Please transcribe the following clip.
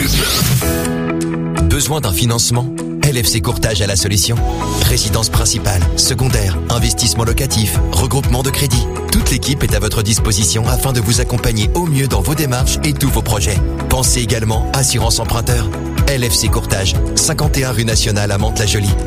Besoin d'un financement? LFC Courtage a la solution. Résidence principale, secondaire, investissement locatif, regroupement de crédit. Toute l'équipe est à votre disposition afin de vous accompagner au mieux dans vos démarches et tous vos projets. Pensez également assurance emprunteur. LFC Courtage, 51 rue Nationale à Mantes-la-Jolie.